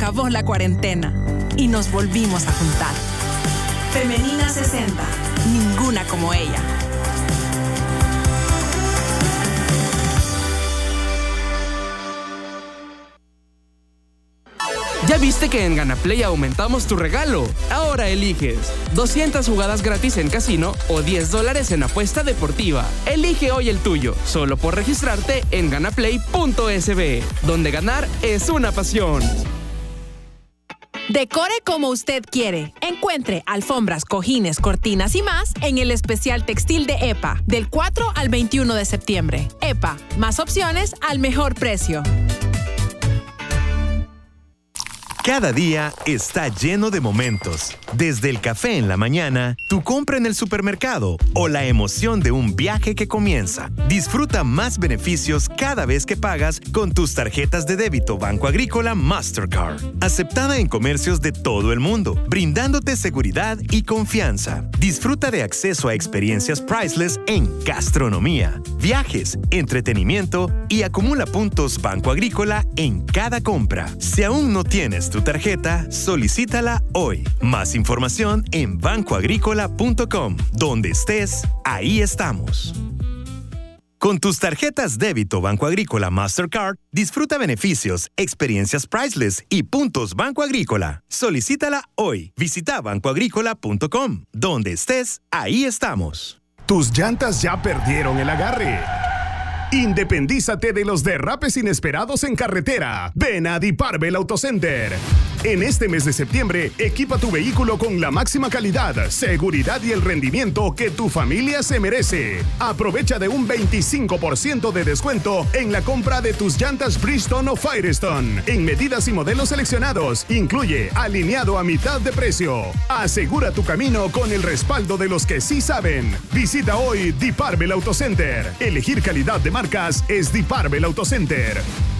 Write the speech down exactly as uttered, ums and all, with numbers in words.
acabó la cuarentena y nos volvimos a juntar. Femenina sesenta, ninguna como ella. ¿Ya viste que en Ganaplay aumentamos tu regalo? Ahora eliges doscientas jugadas gratis en casino o diez dólares en apuesta deportiva. Elige hoy el tuyo, solo por registrarte en ganaplay punto es be, donde ganar es una pasión. Decore como usted quiere. Encuentre alfombras, cojines, cortinas y más en el especial textil de E P A, del cuatro al veintiuno de septiembre. E P A, más opciones al mejor precio. Cada día está lleno de momentos. Desde el café en la mañana, tu compra en el supermercado o la emoción de un viaje que comienza. Disfruta más beneficios cada vez que pagas con tus tarjetas de débito Banco Agrícola Mastercard. Aceptada en comercios de todo el mundo, brindándote seguridad y confianza. Disfruta de acceso a experiencias priceless en gastronomía, viajes, entretenimiento y acumula puntos Banco Agrícola en cada compra. Si aún no tienes tu tarjeta, solicítala hoy. Más información en banco agrícola punto com. Donde estés, ahí estamos. Con tus tarjetas débito Banco Agrícola Mastercard, disfruta beneficios, experiencias priceless y puntos Banco Agrícola. Solicítala hoy. Visita banco agrícola punto com. Donde estés, ahí estamos. Tus llantas ya perdieron el agarre. Independízate de los derrapes inesperados en carretera. Ven a Diparbel Auto Center. En este mes de septiembre, equipa tu vehículo con la máxima calidad, seguridad y el rendimiento que tu familia se merece. Aprovecha de un veinticinco por ciento de descuento en la compra de tus llantas Bridgestone o Firestone, en medidas y modelos seleccionados. Incluye alineado a mitad de precio. Asegura tu camino con el respaldo de los que sí saben. Visita hoy Diparbel Auto Center. Elegir calidad de marcas es Diparbel Auto Center.